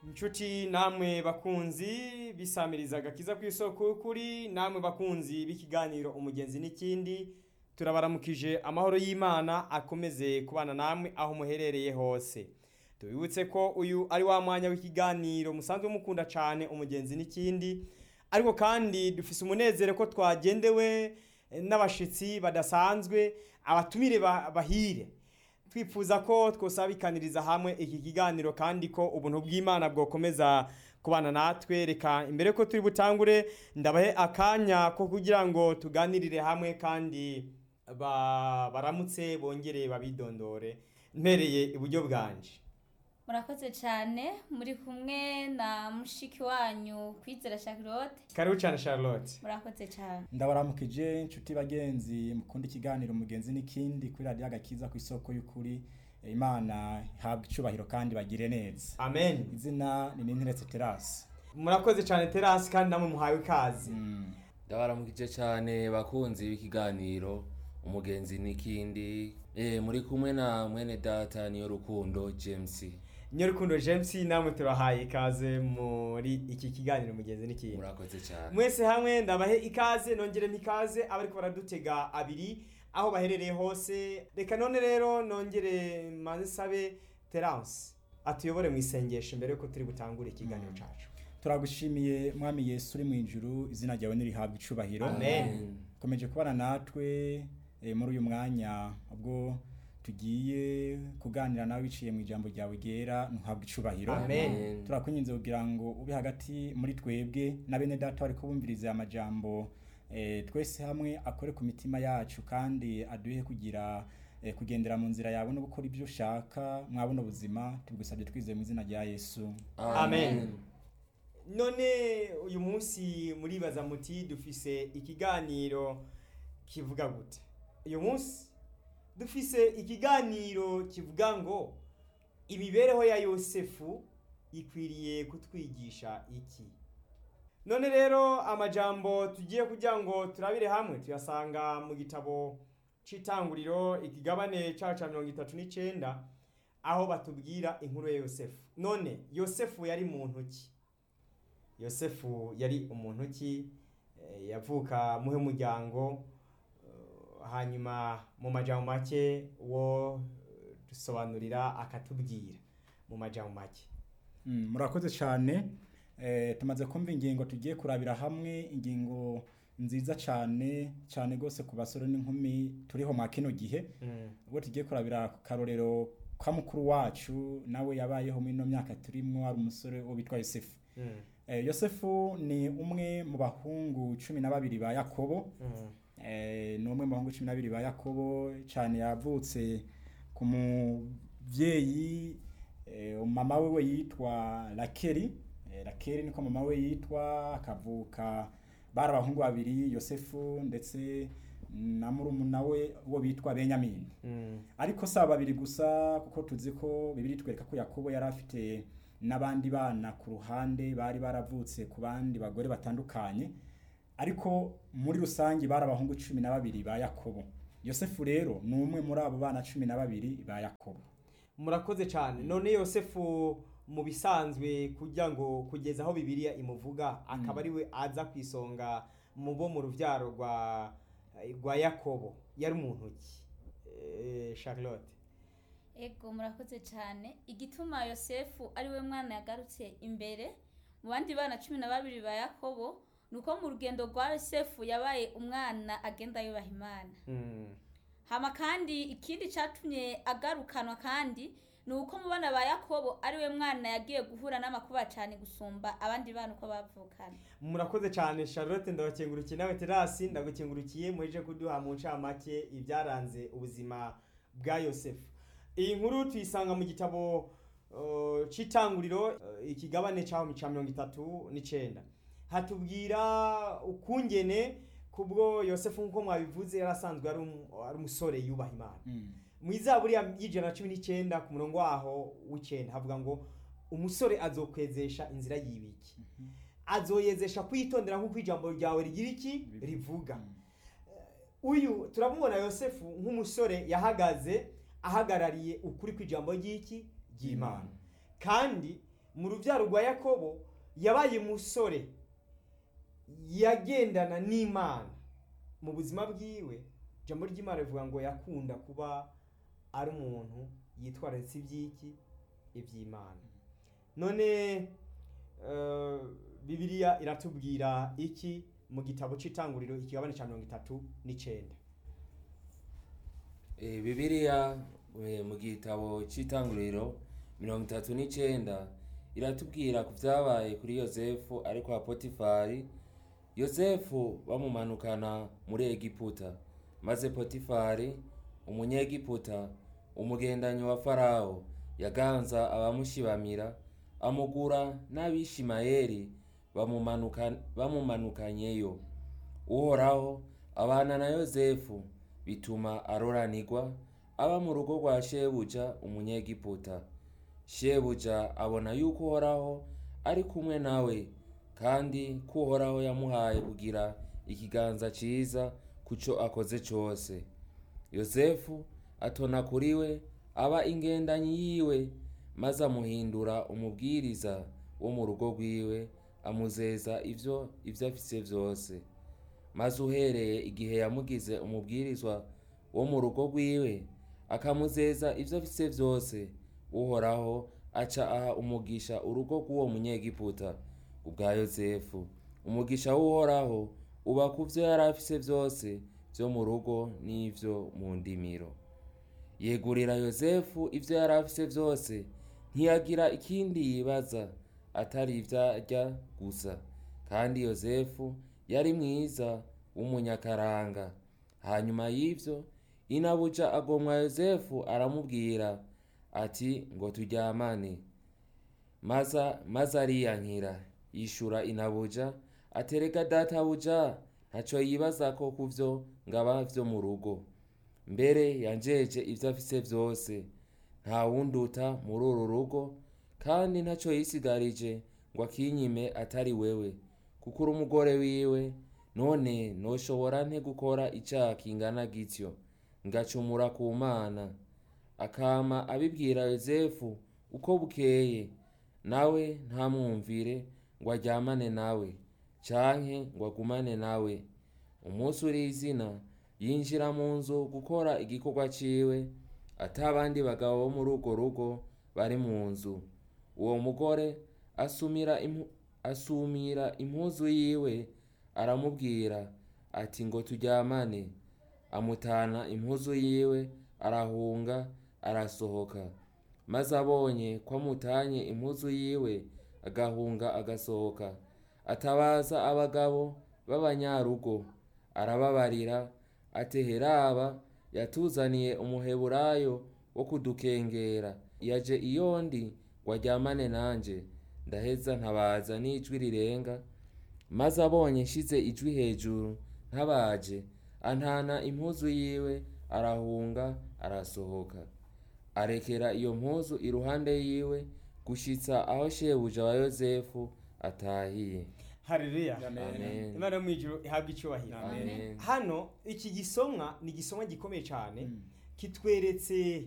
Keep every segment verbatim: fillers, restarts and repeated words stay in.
Inshuti namwe bakunzi bisamiriza agakiza ku isoko kuri namwe bakunzi b'ikiganiro umugenzi n'ikindi turabaramukije amahoro y'Imana akomeze kubana namwe aho muherereye hose. Tubibutse ko uyu ari wa mwanya w'ikiganiro musanzwe mukunda cyane umugenzi n'ikindi, ariko kandi dufise umunezero ko twagendewe n'abashitsi badasanzwe, abatumire bahire. Twifuza ko twosabikaniriza hamwe iki kiganiro kandi ko ubuntu bw'Imana bwokomeza kubana natwe. Reka imbere ko turi butangure ndabahe akanya ko kugira ngo tuganirire hamwe kandi ba baramutse bongere babidondore. Mpereye iburyo bwanje. Murakoze cyane, muri kumwe na mushiki wanyu Kwizera Charlotte. Karibu cyane Charlotte. Murakoze cyane. Ndabaramukije inshuti bagenzi mukunda ikiganiro umugenzi n'ikindi kuri radio agakiza ku isoko y'ukuri. Imana ihabwe icubahiro kandi bagire neza. Amen. Izina ni Ninteretse Terasi. Murakoze cyane Terasi kandi namwe muhawe ikaze. Mm. Ndabaramukije cyane bakunzi b'ikiganiro umugenzi n'ikindi. Eh muri kumwe na mwene data niyo rukundo James. Nyorukundo James namwe turahaye ikaze muri iki kiganiro mugenzi n'ikindi. Murakoze cyane. Mwese hamwe ndabahe ikaze nongere mpikaze abariko baradutega abiri aho baherereye hose. Reka none rero nongere mansabe Terence atuyobore mu isengesho mbere ko turi butangure ikiganiro cacu. Turagushimiye mwami Yesu uri mu ijuru, izina ryawe nirihabwe icubahiro. Amen. Komeje kubana natwe e, muri uyu mwanya ubwo tugiye kuganira nawe biciye mu ijambo ryawe ryera ntuhabwe icubahiro. Amen. Turakunyinze kugira ngo ube hagati muri twebwe na bene data bari kubumviriza amajambo e, twese hamwe akore ku mitima yacu kandi aduhe kugira e, kugendera mu nzira yawe no gukora ibyo ushaka mwabona ubuzima. Tubigusabye twizeye mu izina rya Yesu. Amen. Amen. None uyu munsi muribaza muti dufise ikiganiro kivuga gute? Uyu munsi dufise ikiganiro kivuga ngo imibereho ya Yosefu ikwiriye kutwigisha iki. None rero amajambo tugiye kugira ngo turabire hamwe tuyasanga mu gitabo c'itanguriro ikigabane ca mirongo itatu n'icenda aho batubwira inkuru ya Yosefu. None Yosefu yari muntu ki? Yosefu yari umuntu ki? E, yavuka muhe muryango. Hanyuma mu majambo make wo dusobanurira akatubwira mu majambo make. Mm, murakoze cyane. Eh tumaze kumva ingingo tugiye kurabira hamwe, ingingo nziza cyane cyane gose ku basore n'inkumi turiho mu kino gihe. Mm. Ubwo tugiye kurabira karorero kwa mukuru wacu nawe yabayeho muri no myaka turimwo ari umusore wo bitwa Yosefu. Mm. Eh Yosefu ni umwe mu bahungu cumi na babiri ba Yakobo. Mm. Eh numwe mu bahungu cumi na babiri ba Yakobo cyane yavutse ku muvyeyi eh, mama wewe yitwa Rakeli. Eh, Rakeli niko mama we yitwa, akavuka bara abahungu babiri Yosefu ndetse na murumuna we wo bitwa Benyamini. Mm. Ariko saba babiri gusa kuko tuzi ko Bibiri twereka ko Yakobo yari afite n'abandi bana ku ruhande bari baravutse ku bandi bagore batandukanye, ariko muri rusangi bara abahungu cumi na babiri ba Yakobo. Yosefu rero ni umwe muri abo bana cumi na babiri ba Yakobo. Murakoze cyane. None Yosefu mu bisanzwe kugira ngo kugeza aho Bibiliya imuvuga akaba ari we aza kwisonga mu bo mu ruvyaro rwa rwa Yakobo, yari umuntu ki? Eh, Charlotte. Ego murakoze cyane. Igituma Yosefu ari we mwana yagarutse imbere mu bandi bana cumi na babiri ba Yakobo nuko mu rugendo rwa Yosefu yabaye umwana agenda yubaha Imana. Mm. Hama kandi ikindi catumye agarukanwa kandi nuko mu bana ba Yakobo ari we mwana yagiye guhura n'amakuba cyane gusumba abandi bana uko bavukana. Murakoze cyane Charlotte, ndabakengurukiye nawe Terasi ndagukengurukiye muheje kuduha mu ncamake ibyaranze ubuzima bwa Yosefu. Iyi nkuru tuyisanga mu gitabo uh, c'itanguriro uh, ikigabane ca mirongo itatu n'icenda. Hatubwira ukungene kubwo Yosefu nko mwabivuze yarasanzwe ari ari umusore yubaha Imana. Mm. Mwizaburi y'ijana na cumi n'icenda ku murongo waho w'icenda havuga ngo umusore azokwezesha inzira y'ibiki. Mm -hmm. Azoyezesha kwitondera nkuko ijambo ryawe rigira iki rivuga. Mm. Uh, uyu turabona Yosefu nk'umusore yahagaze ahagarariye ukuri kw'ijambo ry'iki ry'Imana. kandi mu rubyaro rwa yakobo yabaye umusore yagendana n'imana mu buzima bwiwe. Ijambo ry'Imana rivuga ngo yakunda kuba ari umuntu yitwararitse iby'iki iby'Imana. None uh, Bibiliya iratubwira iki mu gitabo c'Itanguriro ikigabane ca mirongo itatu n'icenda? E, Bibiliya e, mu gitabo c'Itanguriro mirongo itatu n'icenda iratubwira ku vyabaye kuri Yozefu ari kwa Potifari. Yozefu bamumanukana muri Egiputa, maze Potifari umunyegiputa umugendanyi wa Farawo yaganza abamushibamira, amugura n'Abishimayeli bamumanuka bamumanukanyeyo. Uhoraho abana na Yozefu bituma aroranirwa aba mu rugo rwa shebuja umunyegiputa. Shebuja abona yuko Uhoraho ari kumwe nawe, kandi ko Uhoraho yamuhaye kugira ikiganza ciza kuco akoze cose. Yozefu atona kuri we aba ingendanyi yiwe, maze amuhindura umubwiriza wo mu rugo rwiwe, amuzeza ivyo ivyo afise vyose. Maze uhereye igihe yamugize umubwirizwa wo mu rugo rwiwe, akamuzeza ivyo afise vyose, Uhoraho aca aha umugisha urugo rw'uwo munyegiputa ubwa Yozefu. Umugisha w'Uhoraho uba ku vyo yari afise vyose vyo mu rugo n'ivyo mu ndimiro. Yegurira Yozefu ivyo yari afise vyose, ntiyagira ikindi yibaza atari ivyarya gusa. Kandi Yozefu yari mwiza w'umunyakaranga. Hanyuma y'ivyo inabuja agomwa Yozefu aramubwira ati ngo turyamane. Maza maze ariyankira yishura inabuja atereka databuja ntaco yibaza ko kuvyo ngaba vyo mu rugo. Mbere yanjeje ivyo afise vyose, nta wunduta muri uru rugo, kandi ntaco yisigarije ngo akinyime atari wewe, kuko uri umugore wiwe. None noshobora nte gukora icaha kingana gityo ngacumura ku Mana? Akama abibwira Yozefu uko bukeye, nawe ntamwumvire ngo aryamane nawe canke ngo agumane nawe. Umunsi urizina yinjira mu nzu gukora igikorwa ciwe, atabandi bagabo bo muri urwo rugo bari mu nzu. Uwo mugore asumira impu, asumira impuzu yiwe aramubwira ati ngo turyamane. Amutana impuzu yiwe arahunga arasohoka. Maze abonye ko amutanye impuzu yiwe agahunga agasohoka, atabaza abagabo b'abanyarugo arababarira ati Heraba yatuzaniye umuheburayo wo kudukengera, yaje iyondi ngo aryamane nanje. Ndaheza ntabaza n'ijwi rirenga, maze abonye nshize ijwi hejuru ntabaje, antana impuzu yiwe arahunga arasohoka. Arekera iyo mpuzu iruhande yiwe gushitsa aho shebuja wa Yozefu atahiye. Haleluya. Amen. Imana yo mwijuru ihabwa icyubahiro. Amen. Hano iki gisomwa ni gisomwa gikomeye cyane, mm. kitweretse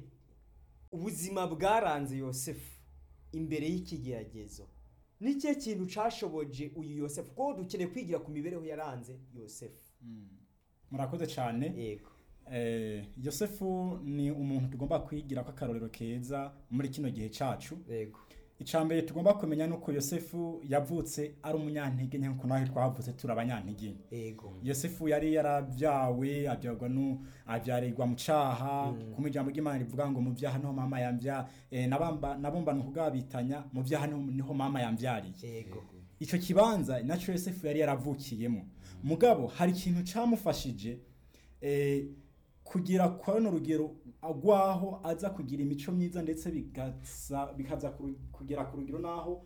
ubuzima bwaranze Yosefu imbere y'ikigeragezo. Nicyo kintu cashoboje uyu Yosefu, ko dukeneye kwigira ku mibereho yaranze Yosefu. Mm. Murakoze cyane. Yego. Eh, Yosefu ni umuntu tugomba kwigira ko akarorero keza muri kino gihe cacu. Yego. Icambere tugomba kumenya nuko Yosefu yavutse ari umunyantege nke, nkuko nawe twavutse turi abanyantege. Yego. Yosefu yari yaravyawe abyagwa no avyarirwa mu caha, mm. kuma ijambo ry'Imana rivuga ngo mu vyaha niho mama yamvya, eh, nabamba nabomba nkugabitanya mu vyaha niho mama yamvyariye. Yego. Ico kibanza naco Yosefu yari yaravukiyemo. Mm. Mugabo hari ikintu camufashije eh kugira kwa no rugero agwaho aza kugira imico myiza, ndetse bikaza bikaza kugira ku rugero naho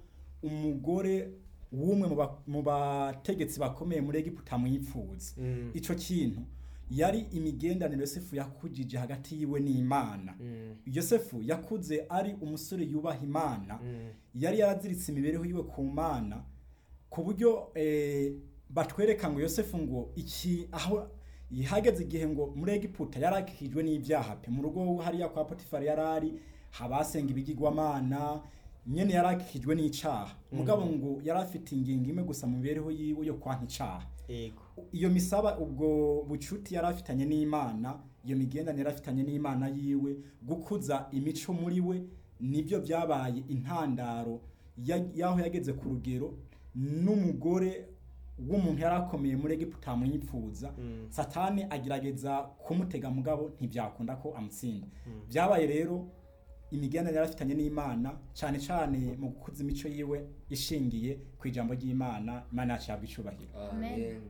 umugore wumwe mu bategetsi bakomeye muri Egiputa mwipfuza. Mm. Ico kintu yari imigendanire Yosefu yakujije hagati yiwe n'Imana. Mm. Yosefu yakuze ari umusore yubaha Imana. Mm. Yari yaraziritse imibereho yiwe ku Mana, ku buryo eh, batwereka ngo Yosefu ngo iki aho yihageze igihe ngo muri Egiputa yarakijwe n'ibyaha pe. Mu rugo hariya kwa Potifari yarari habasenga ibigirwamana, nyene yarakijwe n'icaha mugabo ngo yarafite ingingo imwe gusa mu mibereho yiwe yo kwanka icaha. Ego. Iyo misaba ubwo bucuti yarafitanye n'Imana, iyo migendanire yarafitanye n'Imana yiwe, gukuza imico muri we nibyo byabaye intandaro yaho yageze ku rugero n'umugore w'umuntu yarakomeye muri Egiputa amwipfuza. mm. Satani agerageza kumutega mugabo ntibyakunda ko amutsinda. mm. Byabaye rero imigendanire yarafitanye n'Imana cyane cyane mu gukuza imico yiwe ishingiye ku ijambo ry'Imana. Imana yacu yabwa icubahiro. Amen.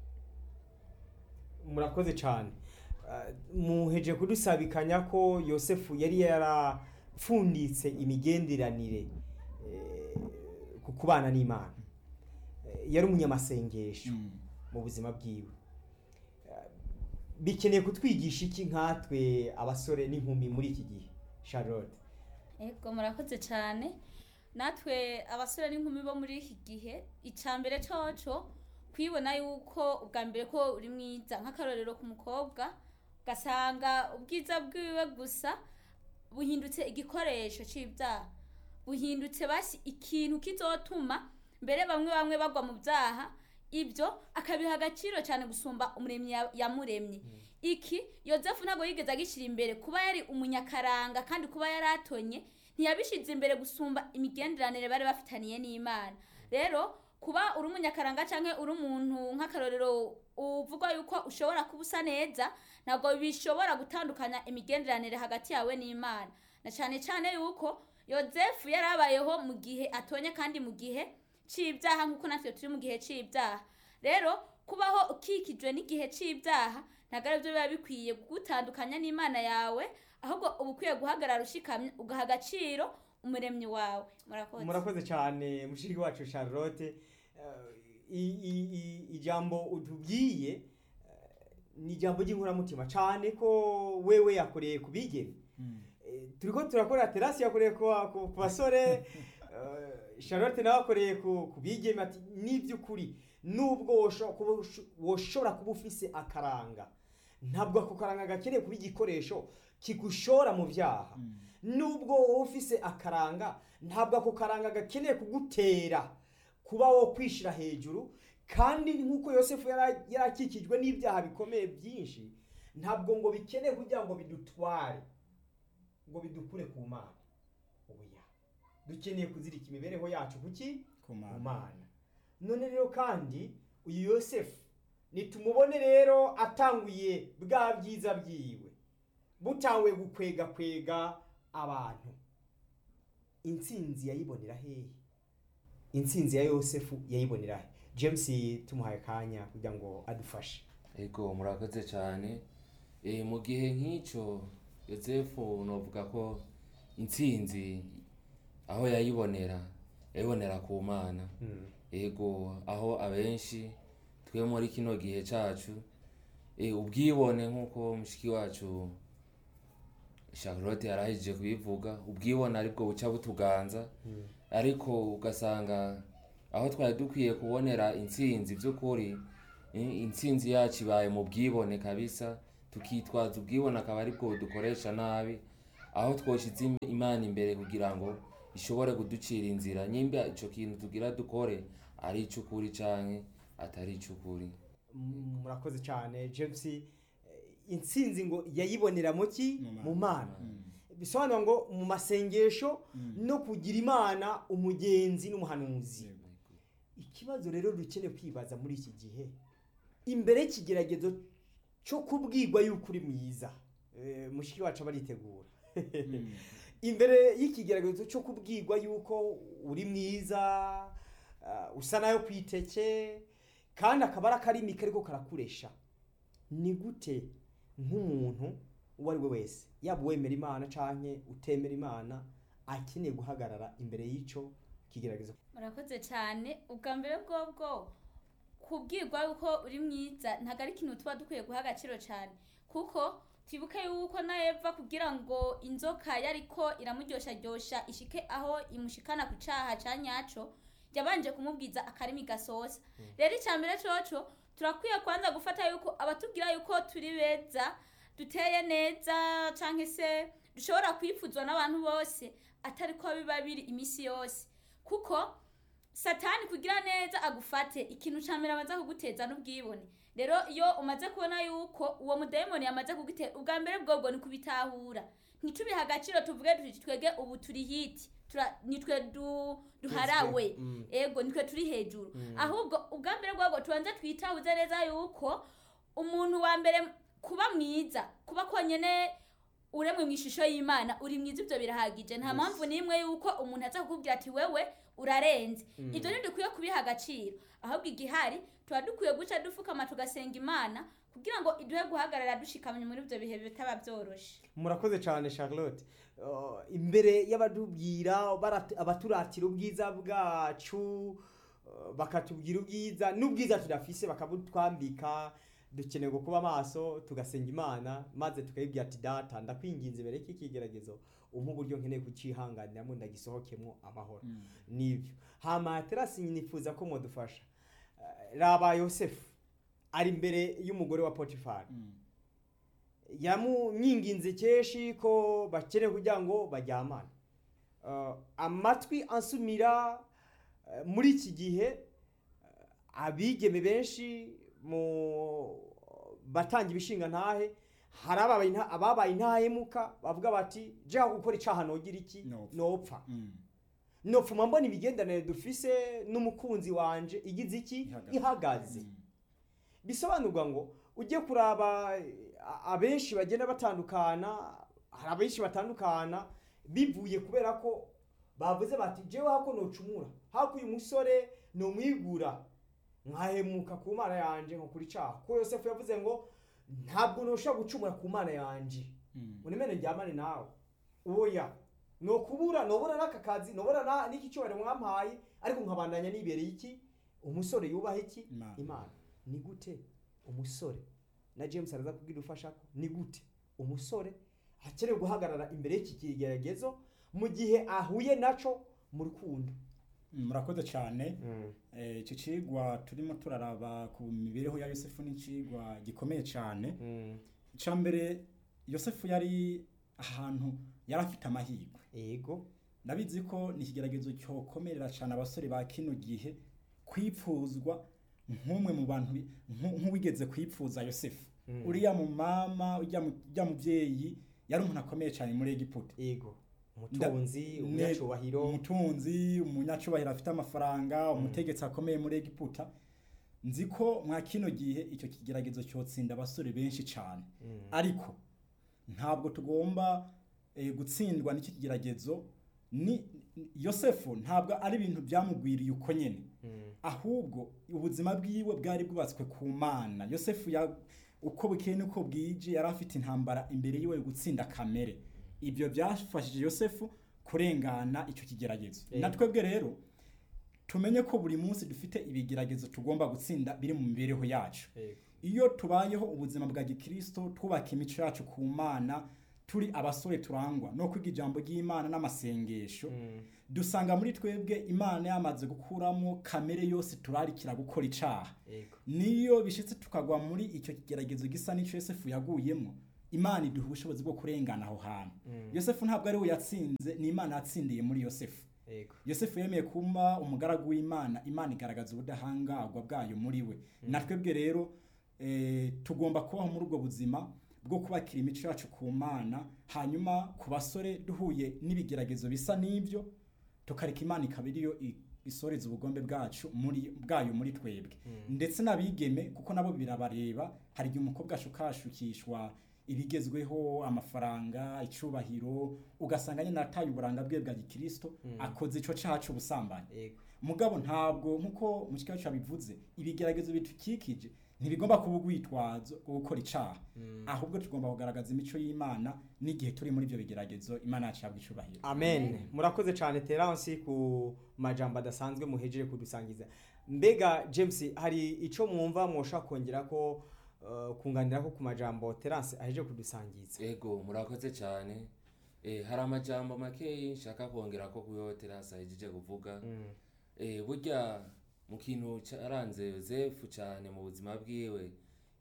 Murakoze cyane. Uh, muheje kudusabikanya ko Yosefu yari yarapfunditse imigenderanire eh, ku kubana n'Imana. Eh, yari umunyamasengesho mm. mu buzima bwiwe. Uh, bikeneye kutwigisha iki nkatwe abasore n'inkumi muri iki gihe? Charlotte. Ego murakoze cyane. Natwe abasore n'inkumi bo muri iki gihe icambere coco kwibona yuko ubwa mbere ko uri mwiza nk'akarorero ku mukobwa gasanga ubwiza bwiwe gusa buhindutse igikoresho c'ibyaha, buhindutse basi ikintu kizotuma mbere bamwe bamwe bagwa mu byaha, ibyo akabiha agaciro cyane gusumba umuremyi yamuremye. mm. Iki Yosefu ntago yigeze agishira imbere kuba yari umunyakaranga kandi kuba yaratonye ntiyabishize imbere gusumba imigenderanire bari bafitaniye n'Imana. Rero kuba uri umunyakaranga canke uri umuntu nk'akarorero uvuga yuko ushobora kubusa neza ntago bishobora gutandukanya imigenderanire hagati yawe n'Imana, na cyane cyane yuko Yosefu yarabayeho mu gihe atonye kandi mu gihe c'ibyaha nk'uko natwe turi mu gihe c'ibyaha. Rero kubaho ukikijwe n'igihe c'ibyaha ntago ari byo biba bikwiye gutandukanya n'Imana yawe, ahubwo uba ukwiye guhagarara ushikamye ugaha agaciro umuremyi wawe. Murakoze. Murakoze cyane mushiki wacu Charlotte. Uh, ijambo utubwiye uh, ni ijambo ry'inkuramutima cyane ko wewe yakoreye kubigeme. mm. E, turiko turakora terasi yakoreye ku basore. uh, Charlotte nawe akoreye ku bigeme. Ati niby'ukuri nubwo woshobora kuba ufise akaranga ntabwo ako karanga gakeneye kuba igikoresho kigushora mu byaha. mm. Nubwo wowe ufise akaranga ntabwo ako karanga gakeneye kugutera kuba wo kwishira hejuru, kandi nkuko Yosefu yarakikijwe n'ibyaha bikomeye byinshi ntabwo ngo bikeneye kugira ngo bidutware ngo bidukure ku Mana. Oya, dukeneye kuzirika imibereho yacu kuki ku Mana. None rero kandi uyu Yosefu nitumubone rero atanguye bwa byiza byiwe butawe gukwega kwega abantu, intsinzi yayibonera hehe? Intsinzi ya Yosefu yayibonera he? James tumuhaye kanya kugira ngo adufashe. Ego murakoze cyane. E, mu gihe nk'icyo Yosefu novuga ko intsinzi aho yayibonera yayibonera ku Mana. mm. Ego aho abenshi twe muri kino gihe cacu e, ubwibone nk'uko mushiki wacu Charlotte yarahije kubivuga, ubwibone aribwo buca butuganza. mm. Ariko ugasanga aho twari dukwiye kubonera intsinzi by'ukuri, intsinzi yacu ibaye mu bwibone kabisa, tukitwaza ubwibone akaba aribwo dukoresha nabi, aho twoshize Imana imbere kugira ngo ishobore kuducira inzira nyimba ico kintu tugira dukore ari icukuri canke atari icukuri. Murakoze cyane James. Intsinzi ngo yayibonera muki mu Mana. mm. Bisobanura ngo mu masengesho mm. no kugira Imana umugenzi n'umuhanuzi. mm. Ikibazo rero dukeneye kwibaza muri iki gihe imbere y'ikigeragezo cyo kubwirwa yuko uri mwiza, e, mushiki wacu baritegura. mm. Imbere y'ikigeragezo cyo kubwirwa yuko uri mwiza, uh, usa nayo kwiteke kandi akabara karimi kariko karakuresha, ni gute nk'umuntu uwo ari we wese yaba wemera Imana canke utemera Imana akeneye guhagarara imbere y'ico kigeragezo? Murakoze cyane. Ubwa mbere bwobwo kubwirwa yuko uri mwiza ntago ari ikintu tuba dukwiye guha agaciro cyane, kuko twibuke yuko na Eva kugira ngo inzoka yariko iramuryosha ryosha ishike aho imushikana ku caha ca nyaco yabanje kumubwiza akarimi gasosa. Rero icyambere coco turakwiye kwanza gufata yuko abatubwira yuko turi beza, duteye neza canke se dushobora kwifuzwa n'abantu bose, atari ko biba biri imisi yose, kuko satani kugira neza agufate ikintu ca mbere amaze kuguteza n'ubwibone. Rero iyo umaze kubona yuko uwo mudayimoni yamaze kugutera, ubwa mbere bwobwo ni kubitahura, ntitubiha agaciro tuvuge tuti twege ubu turi hiti, nitwe du, duharawe mm. ego nitwe turi hejuru mm. ahubwo ubwa mbere bwobwo tubanze twitahuze neza yuko umuntu wa mbere kuba mwiza, kuba konyene uremwe mwishusho y'Imana, uri mwiza, ivyo birahagije. Nta mpamvu nimwe yuko umuntu aza kukubwira ati wewe urarenze. mm. Ivyo ntidukwiye kubiha agaciro, ahubwo igihari tuba dukwiye guca dufukama tugasenga Imana kugira ngo iduhe guhagarara dushikamye muri ivyo bihe bitaba byoroshe. Murakoze cyane Charlotte. Uh, imbere y'abadubwira abaturatira ubwiza bwacu, uh, bakatubwira ubwiza n'ubwiza tudafise bakabutwambika, dukeneye kuba maso tugasenga Imana maze tukayibwira ati data ndakwinginze imbere y'iki kigeragezo umpa uburyo nkeneye kucihanganira mu ndagisohokemo amahoro. mm. Nivyo hama terasi nifuza ko modufasha. Uh, raba Yosefu ari imbere y'umugore wa Potifari. mm. Yamunyinginze keshi ko bakere kugira ngo bajyamane. Uh, amatwi ansumira uh, muri iki gihe uh, abigeme benshi mu batanga ibishinga ntahe harababaye ababaye intahemuka bavuga bati je gukora icaha nogira iki nopfa. mm. Nopfa mbona ibigendanire dufise n'umukunzi wanje igize iki ihagaze, ihagaze. mm. Bisobanurwa ngo ujye kuraba abenshi bagenda batandukana, hari abenshi batandukana bivuye kubera ko bavuze bati jewe hako nocumura, hako uyu musore no mwigura nkahemuka ku Mana yanje nko kuri caha. Ko Yosefu yavuze ngo ntabwo nosha gucumura ku Mana yanje. mm. Unemene njyamane nawe. Oya no kubura nobura nakakazi nobura na niki cyobere mwampaye, ariko nkabandanya nibereye iki umusore yubaha iki Imana. Imana ni gute umusore na James araza kubwira ufasha ko ni gute umusore akeneye guhagarara imbere y'iki kigeragezo mu gihe ahuye naco mu rukundo. Murakoze cyane. eh iki cigwa turimo turaraba ku mibereho ya Yosefu ni cigwa gikomeye cyane. mm. Icambere Yosefu yari ahantu yarafite amahirwe. Yego ndabizi ko ni ikigeragezo cyo komerera cyane abasore ba kino gihe kwipfuzwa nk'umwe mu bantu nk'uwigeze kwipfuza Yosefu. mm. Uriya mu mama ujya muvyeyi yari umuntu akomeye cyane muri Egiputa. Yego umutunzi, umunyacubahiro, umutunzi, umunyacubahiro afite amafaranga, umutegetsi akomeye muri Egiputa. Nzi ko mwa kino gihe icyo kigeragezo cyotsinda abasore benshi cyane. mm. Ariko ntabwo tugomba e, gutsindwa n'iki kigeragezo. Ni Yosefu ntabwo ari ibintu byamugwiriye uko nyene. mm. Ahubwo ubuzima bwiwe bwari bwubatswe ku Mana. Yosefu ya uko bukeye nuko bwije yari afite intambara imbere yiwe gutsinda kamere. Ibyo byafashije Yosefu kurengana icyo kigeragezo. yeah. Natwebwe rero tumenye ko buri munsi dufite ibigeragezo tugomba gutsinda biri mu mibereho yacu. yeah. Iyo tubayeho ubuzima bwa Gikristo twubaka imico yacu ku Mana, turi abasore turangwa no kwiga ijambo ry'Imana n'amasengesho, mm. dusanga muri twebwe Imana yamaze gukuramo kamere yose turarikira gukora icaha. yeah. Niyo bishitse tukagwa muri icyo kigeragezo gisa n'ico Yosefu yaguyemo, Imana iduha ubushobozi bwo kurengana aho hantu. mm. Yosefu ntabwo ari we yatsinze, ni Imana yatsindiye muri Yosefu. Yego. Yosefu yemeye kuba umugaragu w'Imana, Imana igaragaza ubudahangagwa bwayo muri we. mm. Natwebwe rero e, tugomba kubaho muri ubwo buzima bwo kubakira imico yacu ku Mana, hanyuma ku basore duhuye n'ibigeragezo bisa n'ibyo tukareka Imana ikabiriyo isoreza ubugombe bwacu muri bwayo muri twebwe. mm. Ndetse nabigeme kuko nabo birabareba, hari igihe umukobwa ashukashukishwa ibigezweho, amafaranga, icubahiro, ugasanga nyine nataye uburanga bwe bwa Gikristo, mm. akoze ico cacu ubusambanyi. Yego. Mugabo ntabwo nkuko mushika cyacu bivuze ibigeragezo bitukikije ntibigomba kubugwitwazo gukora icaha. mm. Ahubwo tugomba kugaragaza imico y'Imana n'igihe turi muri ibyo bigeragezo Imana yacabwa icubahiro. Amen. Amen. Murakoze cyane Terence ku majambo adasanzwe muhejeje kudusangiza. Mbega James, hari ico mwumva mwoshaka kongera ko uh, kunganira ko ku majambo Terence ahejeje kudusangiza? Ego murakoze cyane. Eh hari amajambo make nshaka kongera ko kuyo Terence ahejeje kuvuga. mm. Eh burya mu kintu cyaranze Yosefu cyane mu buzima bwiwe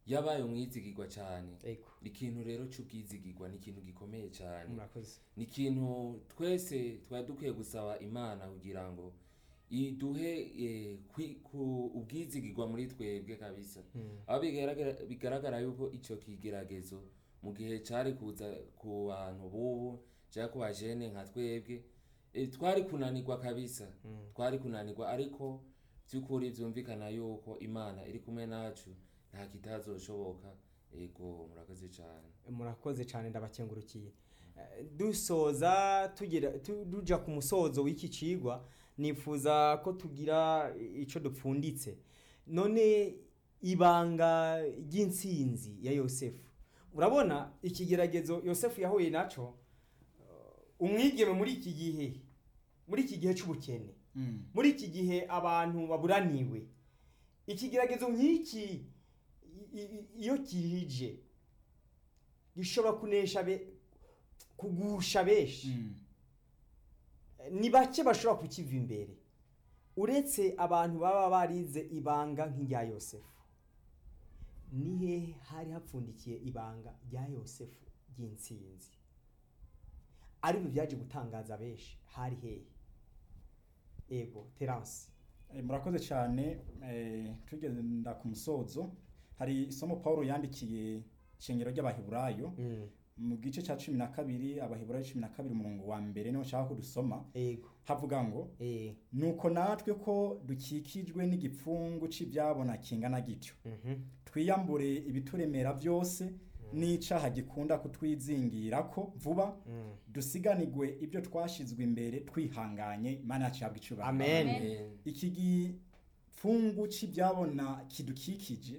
yabaye umwizigirwa cyane. ego Ikintu rero cy'ubwizigirwa ni ikintu gikomeye cyane, murakoze ni ikintu twese twari dukwiye gusaba Imana kugira ngo iduhe eh, kwi- ku- ubwizigirwa muri twebwe kabisa. aho bigaragara bigaragara yuko icyo kigeragezo mu gihe cyari kuza ku bantu bubu cyangwa ku bajene nka twebwe, eh, twari kunanirwa kabisa, twari kunanirwa, ariko by'ukuri byumvikana yuko Imana iri kumwe nacu nta kitazoshoboka. Ego murakoze cyane. murakoze cyane ndabakengurukiye. Eh, dusoza tugira tu- tuja ku musozo w'iki cigwa, nifuza ko tugira ico dupfunditse. None ibanga ry'intsinzi ya Yosefu, urabona ikigeragezo Yosefu yahuye naco, uh, umwigeme muri iki gihe muri iki gihe c'ubukene, Mm. muri iki gihe abantu baburaniwe, ikigeragezo nk'iki i- i- iyo kihije gishobora kunesha be, kugusha benshi. Mm. Ni bake bashobora kukiva imbere uretse abantu baba barize ibanga nk'irya Yosefu. Nihe hari hapfundikiye ibanga rya Yosefu ry'intsinzi, aribyo byaje gutangaza benshi, hari hehe? Ego Terence. Eh, murakoze cyane. eh, tugenda ku musozo, hari isomo Paulo yandikiye ishengero ry'Abaheburayo Mm. mu gice cya cumi na kabiri, Abaheburayo cumi na kabiri umurongo wa mbere niho nshaka kudusoma. Ego. Havuga ngo Eh. nuko natwe ko dukikijwe n'igipfungu c'ibyabona kingana gityo, Mhm. twiyambure ibituremera byose n'icaha gikunda kutwizingira ko vuba, Mm. dusiganirwe ibyo twashizwe imbere twihanganye. Imana yacu ihabwe icubahiro. Amen. Amen. Iki gipfungu c'ibyabona kidukikije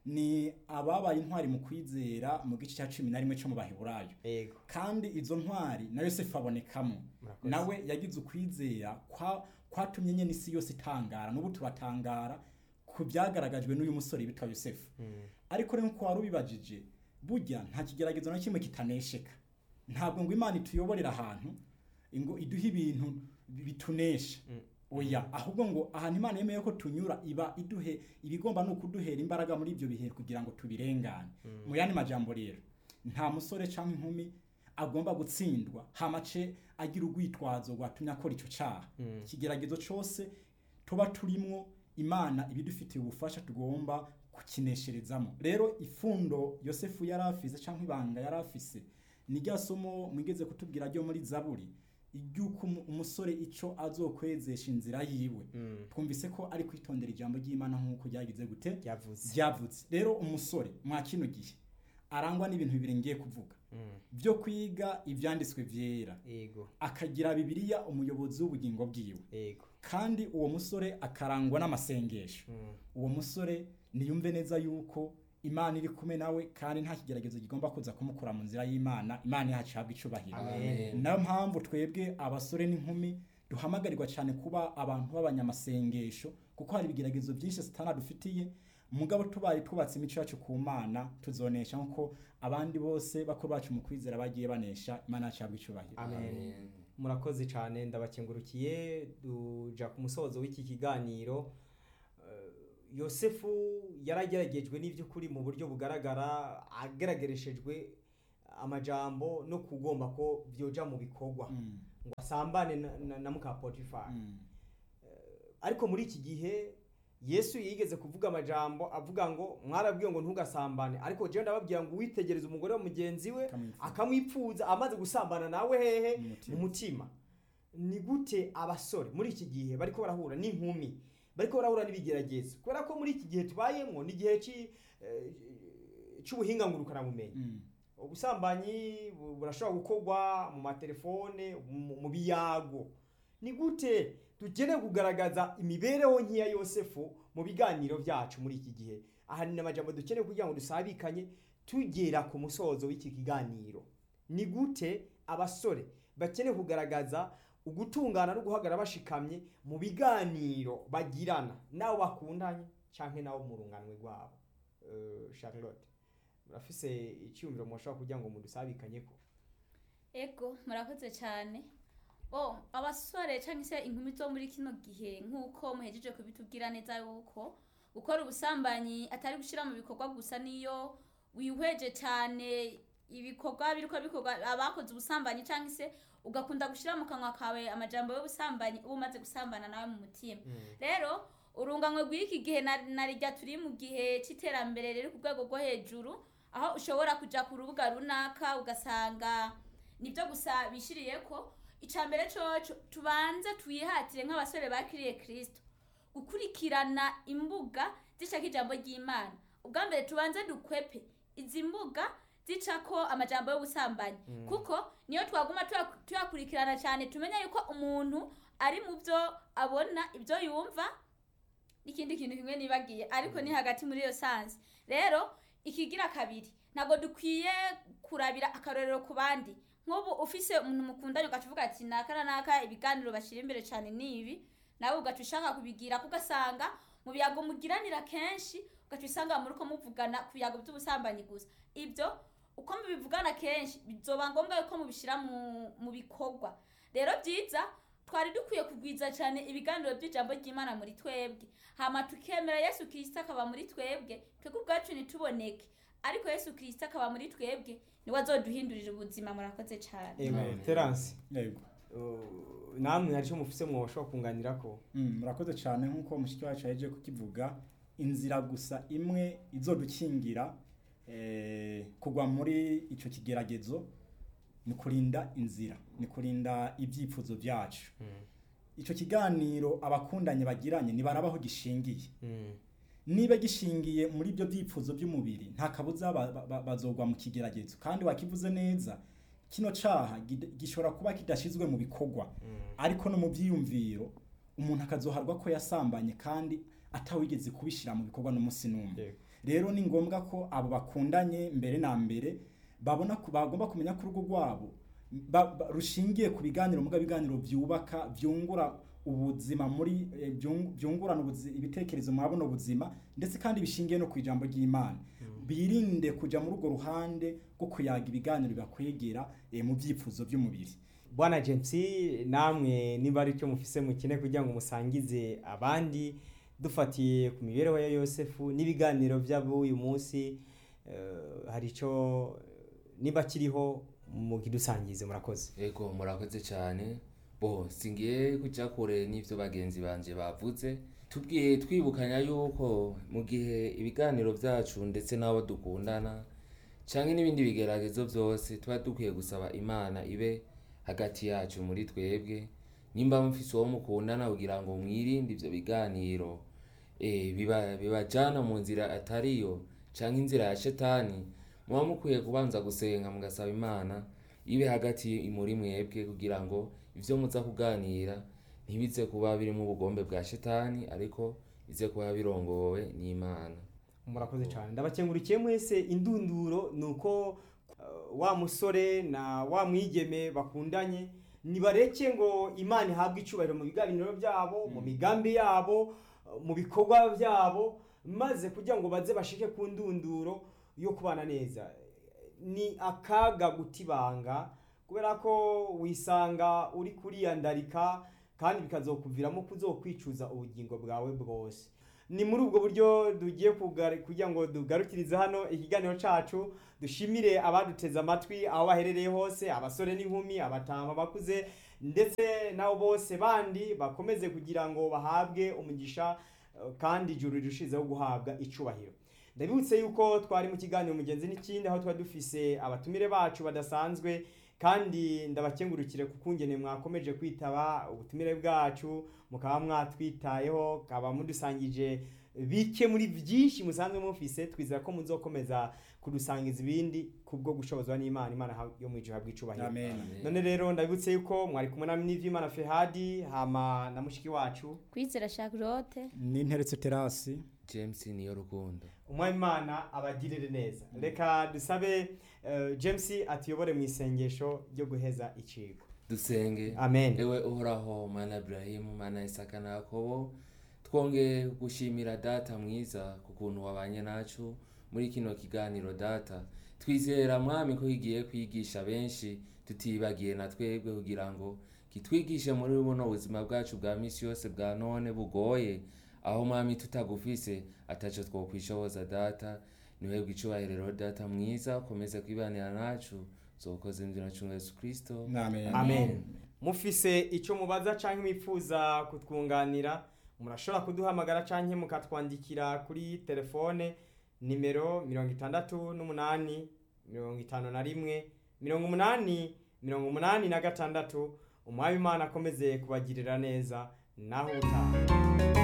ni ababaye intwari mu kwizera mu gice cya cumi na rimwe cyo mu Baheburayo, Ego. kandi izo ntwari na Yosefu abonekamo. Murakoze. Nawe yagize ukwizera kwa kwatumye nyene isi yose itangara, n'ubu turatangara ku byagaragajwe n'uyu musore bitwa Yosefu. Mm. Ariko rero ko warubibajije, burya nta kigeragezo na kimwe kitanesheka. Ntabwo ngo Imana ituyoborera ahantu ngo iduhe ibintu bitunesha, Mm. oya, ahubwo ngo ahantu Imana yemeye ko tunyura iba iduhe ibigomba no kuduhera imbaraga muri ibyo bihe kugira ngo tubirengane. Mu yandi majambo rero, nta musore cyangwa inkumi agomba gutsindwa hamace agira urwitwazo rwatumye akora icyo cyaha. Mm. Ikigeragezo cyose tuba turimwo, Imana ibidufitiye ubufasha tugomba kukinesherezamo. Rero ifundo Yosefu yari afise cyangwa ibanga yari afise ni rya somo mwigeze kutubwira ryo muri Zaburi, iryuko umu- umusore ico azokwezesha inzira yiwe. Mm. Twumvise ko ari kwitondera ijambo ry'Imana nk'uko ryagize gute Yavuze. ryavutse. Rero umusore mwa kino gihe arangwa n'ibintu bibiri ngiye kuvuga, Mm. byo kwiga ivyanditswe vyera, Ego. akagira Bibiliya umuyobozi w'ubugingo bwiwe, Ego. kandi uwo musore akarangwa n'amasengesho. Mm. Uwo musore niyumve neza yuko Imana iri kumwe nawe, kandi nta kigeragezo kigomba kuza kumukura mu nzira y'Imana. Imana yacu ihabwe icubahiro. Amen. Nayo mpamvu twebwe abasore n'inkumi duhamagarirwa cyane kuba abantu b'abanyamasengesho, kuko hari ibigeragezo byinshi Satani dufitiye. Mugabo tubaye twubatse imico yacu ku Mana, tuzonesha nkuko abandi bose bakuru bacu mu kwizera bagiye banesha. Imana yacu ihabwe icubahiro. Amen. Amen. Murakoze cyane, ndabakengurukiye. Duja ku musozo w'iki kiganiro. Eh, Yosefu yarageragejwe n'ivy'ukuri mu buryo bugaragara, ageragereshejwe amajambo no kugomba ko vyoja mu bikorwa Mm. ngo asambane na, na, na muka Potifari. Mm. Ariko muri iki gihe Yesu yigeze kuvuga amajambo avuga ngo mwarabwiye ngo ntugasambane, ariko jewe ndababwira ngo witegereze umugore wa mugenzi we Akamwipfuza. akamwipfuza amaze gusambana nawe hehe Mu mutima. mu mutima. Ni gute abasore muri iki gihe bariko barahura n'inkumi, bariko barahura n'ibigeragezo, kubera ko muri iki gihe tubayemwo ni igihe ci eh, c'ubuhinga ngurukana bumenyi. Mm. Ubusambanyi bu- burashobora gukorwa mu matelefone, mu mu biyago. Ni gute tugene kugaragaza imibereho nk'iya Yosefu mu biganiro byacu muri iki gihe? Aha ni amajambo dukeneye kugira ngo dusabikanye tugera ku musozo w'iki kiganiro. Ni gute abasore bakeneye kugaragaza ugutungana no guhagarara bashikamye mu biganiro bagirana nabo bakundanye canke nabo mu runganwe rwabo? Uh, Charlotte, murafise icyumviro mushobora kugira ngo mudusabikanyeko? Ego murakoze cyane. Oh, abasore cyangwa se inkumi zo muri kino gihe nk'uko muhejeje kubitubwira neza yuko gukora ubusambanyi atari gushira mu bikorwa gusa, niyo wihweje cyane ibikorwa biriko bikorwa abakoze ubusambanyi cyangwa se ugakunda gushira mu kanwa kawe amajambo y'ubusambanyi uba umaze gusambana nawe mu mutima. Rero urunganwe rw'iki gihe narijya turi mu gihe c'iterambere riri ku rwego rwo hejuru, aho ushobora kuja ku rubuga runaka ugasanga nibyo gusa bishiriyeko. Icambere coco tubanze tuyihatire nk'abasore bakiriye Kristo gukurikirana imbuga zishaka ijambo ry'Imana. Ubwa mbere tubanze dukwepe izi mbuga zicako amajambo y'ubusambanyi, mm. kuko niyo twaguma tuyakurikirana cyane tumenya yuko umuntu ari mu byo abona, ibyo yumva n'ikindi kintu kimwe nibagiye, ariko mm. ni hagati muri iyo sansi. Rero ikigira kabiri, ntago dukwiye kurabira akarorero ku bandi. Nk'ubu ufise umuntu mukundanye ugacuvuga ati nakara naka ibiganiro bashira imbere cyane nibi, nawe ugacushaka kubigira kugasanga mu biyago mugiranira kenshi, ugacisanga muri ko muvugana ku biyago by'ubusambanyi gusa. Ibyo uko mubivugana kenshi bizoba ngombwa yuko mubishira mu mu bikorwa. Rero byiza twari dukwiye kugwiza cyane ibiganiro by'ijambo ry'Imana muri twebwe, hama tukemera Yesu Kristo akaba muri twebwe, twebwe ubwacu nituboneke, ariko Yesu Kristo akaba muri twebwe niwe azoduhindurira ubuzima. Murakoze cyane. Amen. Terence, yego namwe arico mufise mwosho kunganira ko. Mm, murakoze cyane nkuko mushiki wacu yaje kukivuga, inzira gusa imwe izodukingira eh kugwa muri ico kigeragezo ni kurinda inzira, ni kurinda ibyifuzo byacu. Mm. Ico kiganiro abakundanye bagiranye ni barabaho gishingiye. Mm. Niba gishingiye muri ibyo byifuzo by'umubiri nta kabuza bazogwa mu kigeragezo, kandi wakivuze neza kino caha gishobora kuba kidashizwe mu bikorwa, mm. ariko no mu byiyumviro umuntu akazoharwa ko yasambanye kandi atawigeze kubishira mu bikorwa n'umunsi numwe. Yeah. Rero ni ngombwa ko abo bakundanye mbere na mbere babona ko bagomba kumenya ko urugo rwabo rushingiye ku biganiro, muga biganiro byubaka byungura ubuzima muri eh, byungurana ibitekerezo mu abono ubuzima, ndetse kandi bishingiye no kwijambo ry'Imana. Mm. Birinde kuja muri ugo ruhande rwo kuyaga ibiganiro bakwegera eh, mu byifuzo by'umubiri. Bwana James, namwe niba ari cyo mufise mukine kugira ngo musangize abandi dufatiye ku mibereho ya Yosefu n'ibiganiro by'abo uyu munsi, uh, hari ico niba kiriho mu kidusangize. Murakoze. Yego murakoze cyane. Bo singiye kuja kure n'ivyo bagenzi banje bavuze, tubwiye twibukanya yuko mu gihe ibiganiro byacu ndetse n'abo dukundana canke n'ibindi bigeragezo byose tuba dukwiye gusaba Imana ibe hagati yacu muri twebwe. Nimba mufise uwo mukundana kugira ngo mwirinde ivyo biganiro eh biba bibajana mu nzira atariyo canke inzira ya shetani, muba mukwiye kubanza gusenga mugasaba Imana ibe hagati muri mwebwe kugira ngo ivyo muza kuganira ntibize kuba biri mu bugombe bwa shetani, ariko bize kuba birongowe n'Imana. Murakoze cyane. Ndabakengurikiye mwese. Indunduro nuko uh, wa musore na wa mwigeme bakundanye nibareke ngo Imana ihabwe icubahiro mu biganiro byabo, mm. mu migambi yabo, uh, mu bikorwa byabo, maze kugira ngo baze bashike ku ndunduro yo kubana neza. Ni akaga gutibanga, kubera ko wisanga uri kuriyandarika kandi bikazokuviramo kuzokwicuza ubugingo bwawe bwose. Ni muri ubwo buryo dugiye kugira ngo dugarukirize hano ikiganiro cacu. Dushimire abaduteza amatwi aho baherereye hose, abasore n'inkumi, abatama bakuze, ndetse nabo bose bandi bakomeze kugira ngo bahabwe umugisha kandi ijuru rirushizeho guhabwa icubahiro. Ndabibutse yuko twari mu kiganiro mugenzi n'ikindi, aho twari dufise abatumire bacu badasanzwe, kandi ndabakengurukire kukungene mwakomeje kwitaba ubutumire bwacu, mukaba mwatwitayeho, kaba mudusangije bike muri byinshi musanzwe mufise. Twizera ko muzokomeza kudusangiza ibindi kubwo gushobozwa n'Imana, Imana yo mwijuru habwicubahiro. Amen. None rero ndabibutse yuko mwari kumwe na Nivimana Fehadi, hama na mushiki wacu Kwizera Charlotte, n'Interetse Terasi, James niyo rukundo. Umwami Imana abagirire neza. Reka dusabe uh, James atuyobore mu isengesho ryo guheza iciko. Dusenge. Amen. Ewe uhoraho Mana Ibrahim, Mana Isaka na Yakobo, twonge gushimira data mwiza kukuntu wabanye nacu muri kino kiganiro data. Twizera mwami ko higiye kwigisha benshi tutibagiye na twebwe, kugira ngo kitwigishe muri buno buzima bwacu bwa misi yose bwa none bugoye, aho mwami tutagufise ataco twokwishoboza data, niwe bw'icubahiro data mwiza, ukomeze kwibanira nacu, zokoze mu izina rya Yesu Kristo. Amen. Amen. Mufise ico mubaza canke mwifuza kutwunganira, murashobora kuduhamagara canke mukatwandikira kuri telefone nimero mirongo itandatu n'umunani mirongo itanu na rimwe mirongo umunani mirongo umunani na gatandatu. Umwami Imana akomeze kubagirira neza naho utaha.